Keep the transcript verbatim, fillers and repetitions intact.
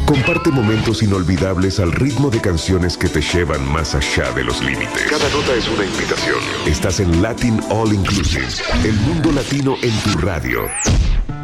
Comparte momentos inolvidables al ritmo de canciones que te llevan más allá de los límites. Cada nota es una invitación. Estás en Latin All Inclusive, el mundo latino en tu radio.